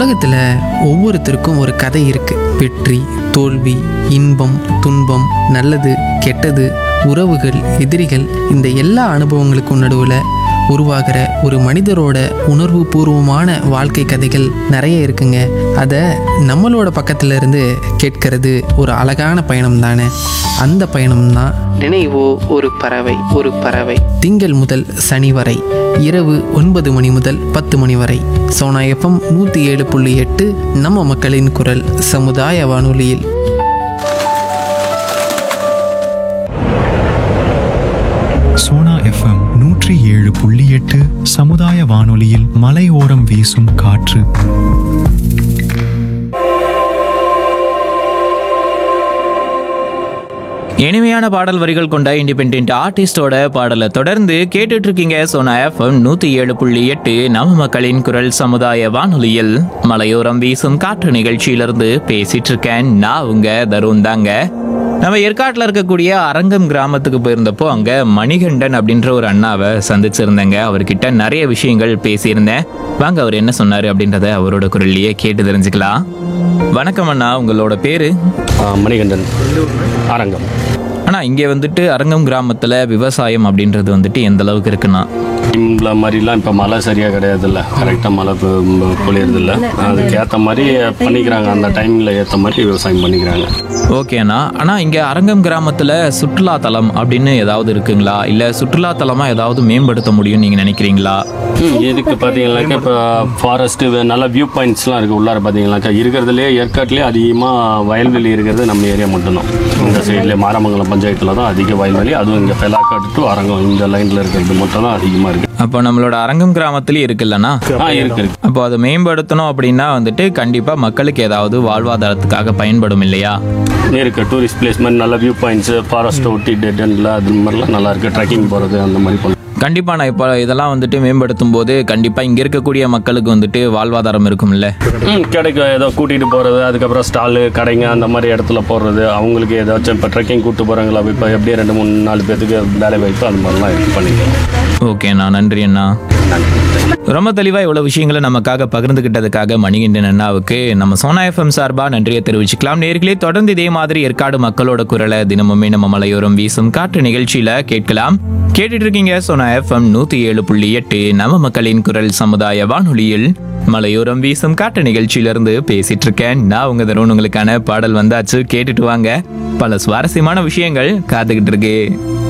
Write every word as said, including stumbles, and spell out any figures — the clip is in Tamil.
உலகத்தில் ஒவ்வொருத்தருக்கும் ஒரு கதை இருக்கு. வெற்றி, தோல்வி, இன்பம், துன்பம், நல்லது, கெட்டது, உறவுகள், எதிரிகள், இந்த எல்லா அனுபவங்களுக்கும் நடுவில் உருவாகிற ஒரு மனிதரோட உணர்வு பூர்வமான வாழ்க்கை கதைகள் நிறைய இருக்குங்க. அதை நம்மளோட பக்கத்துல இருந்து கேட்கறது ஒரு அழகான பயணம் தானே. அந்த பயணம் தான் நினைவோ ஒரு பறவை. ஒரு பறவை திங்கள் முதல் சனி வரை இரவு ஒன்பது மணி முதல் பத்து மணி வரை சோனா எஃப்எம் நூற்றி ஏழு புள்ளி எட்டு நம்ம மக்களின் குரல் சமுதாய வானொலியில். சோனா எஃப்எம் நூற்றி ஏழு புள்ளி எட்டு சமுதாய வானொலியில் மலையோரம் வீசும் காற்று. இனிமையான பாடல் வரிகள் கொண்ட இண்டிபெண்டன்ட் ஆர்டிஸ்டோட பாடலை தொடர்ந்து கேட்டுட்டு இருக்கீங்க சோனா எஃப்எம் நூத்தி ஏழு புள்ளி எட்டு நம்ம மக்களின் குரல் சமுதாய வானொலியில் மலையோரம் வீசும் காற்று நிகழ்ச்சியிலிருந்து பேசிட்டு இருக்கேன். நான் உங்க தருண் தாங்க. நம்ம ஏற்காட்டில் இருக்கக்கூடிய அரங்கம் கிராமத்துக்கு போயிருந்தப்போ அங்கே மணிகண்டன் அப்படின்ற ஒரு அண்ணாவை சந்திச்சிருந்தேங்க. அவர்கிட்ட நிறைய விஷயங்கள் பேசியிருந்தேன். வாங்க அவர் என்ன சொன்னார் அப்படின்றத அவரோட குரல்லையே கேட்டு தெரிஞ்சுக்கலாம். வணக்கம் அண்ணா, உங்களோட பேரு? மணிகண்டன், அரங்கம். அண்ணா, இங்கே வந்துட்டு அரங்கம் கிராமத்தில் விவசாயம் அப்படின்றது வந்துட்டு எந்த அளவுக்கு இருக்குண்ணா? இந்த மாதிரிலாம் இப்போ மழை சரியாக கிடையாதுல்ல, கரெக்டாக மழை பொழியறதில்ல. அதுக்கு ஏற்ற மாதிரி பண்ணிக்கிறாங்க, அந்த டைமில் ஏற்ற மாதிரி விவசாயம் பண்ணிக்கிறாங்க. ஓகே அண்ணா. ஆனால் இங்கே அரங்கம் கிராமத்தில் சுற்றுலா தலம் அப்படின்னு ஏதாவது இருக்குங்களா? இல்லை சுற்றுலா தலமாக ஏதாவது மேம்படுத்த முடியும்னு நீங்கள் நினைக்கிறீங்களா? இதுக்கு பார்த்தீங்கன்னாக்கா இப்போ ஃபாரஸ்ட்டு நல்ல வியூ பாயிண்ட்ஸ்லாம் இருக்குது. உள்ளார பார்த்தீங்கன்னாக்கா இருக்கிறதுலே ஏற்காட்டிலே அதிகமாக வயல்வெளி இருக்கிறது நம்ம ஏரியா மட்டும்தான். இந்த சைட்லேயே மாரமங்கலம் பஞ்சாயத்தில் தான் அதிக வயல்வெளி. அதுவும் இங்கே பெலாக்காட்டு டு அரங்கம் இந்த லைனில் இருக்கிறது மட்டும் தான் அதிகமாக இருக்குது. அப்போ நம்மளோட அரங்கம் கிராமத்துலேயும் இருக்குல்லண்ணா? ஆ இருக்கு. அப்போ அதை மேம்படுத்தணும் அப்படின்னா வந்துட்டு கண்டிப்பாக மக்களுக்கு ஏதாவது வாழ்வாதாரத்துக்காக பயன்படும் இல்லையா? இருக்கு. டூரிஸ்ட் பிளேஸ் மாதிரி நல்ல வியூ பாயிண்ட்ஸு, ஃபாரஸ்ட் ஒட்டி டெட் எண்டில் அது மாதிரிலாம் நல்லா இருக்குது. ட்ரெக்கிங் போகிறது அந்த மாதிரி பண்ணலாம். கண்டிப்பாக நான் இப்போ இதெல்லாம் வந்துட்டு மேம்படுத்தும் போது கண்டிப்பாக இங்கே இருக்கக்கூடிய மக்களுக்கு வந்துட்டு வாழ்வாதாரம் இருக்கும்ல? ம் கிடைக்கும். ஏதோ கூட்டிகிட்டு போகிறது, அதுக்கப்புறம் ஸ்டாலு கடைங்க அந்த மாதிரி இடத்துல போடுறது, அவங்களுக்கு ஏதாச்சும் இப்போ ட்ரெக்கிங் கூப்பிட்டு போகிறாங்களா, இப்போ எப்படியே ரெண்டு மூணு நாலு பேருக்கு வேலை வாய்ப்பு அந்த மாதிரிலாம் இருக்குது, பண்ணிக்கலாம். ஓகேண்ணா, நன்றி அண்ணா. ரொம்ப தெளிவாக இவ்வளோ விஷயங்களை நமக்காக பகிர்ந்துக்கிட்டதுக்காக மணிகண்டன் அண்ணாவுக்கு நம்ம சோனா எஃப்எம் சார்பாக நன்றியை தெரிவிச்சுக்கலாம். நேர்களே, தொடர்ந்து இதே மாதிரி ஏற்காடு மக்களோட குரலை தினமுமே நம்ம மலையோரம் வீசும் காற்று நிகழ்ச்சியில் கேட்கலாம். கேட்டுட்டு இருக்கீங்க சோனா எஃப்எம் நூற்றி ஏழு புள்ளி எட்டு நம்ம மக்களின் குரல் சமுதாய வானொலியில் மலையோரம் வீசும் காற்று நிகழ்ச்சியிலிருந்து பேசிட்டு இருக்கேன். நான் உங்க தருண். உங்களுக்கான பாடல் வந்தாச்சு, கேட்டுட்டு வாங்க. பல சுவாரஸ்யமான விஷயங்கள் காத்துக்கிட்டு இருக்கு.